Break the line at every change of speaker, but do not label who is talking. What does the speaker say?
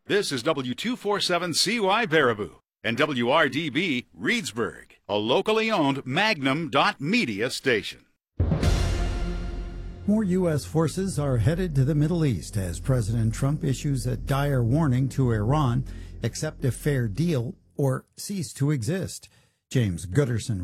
This is W247CY Baraboo and WRDB Reedsburg, a locally owned Magnum.media station.
More U.S. forces are headed to the Middle East as President Trump issues a dire warning to Iran: accept a fair deal or cease to exist. James Gooderson